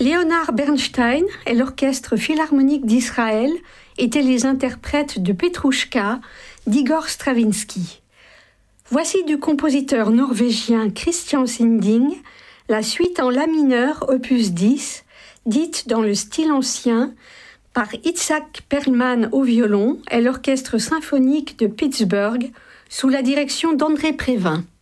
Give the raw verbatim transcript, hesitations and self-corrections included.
Leonard Bernstein et l'Orchestre Philharmonique d'Israël étaient les interprètes de Petrouchka d'Igor Stravinsky. Voici du compositeur norvégien Christian Sinding la suite en la mineur opus dix, dite dans le style ancien par Itzhak Perlman au violon et l'Orchestre symphonique de Pittsburgh sous la direction d'André Prévin.